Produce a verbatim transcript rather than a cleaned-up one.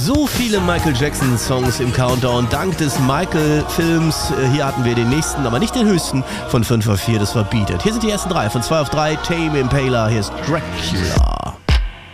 So viele Michael Jackson Songs im Countdown, dank des Michael-Films. Hier hatten wir den nächsten, aber nicht den höchsten von fünf auf vier, das war Beat It. Hier sind die ersten drei, von zwei auf drei, Tame Impala, hier ist Dracula.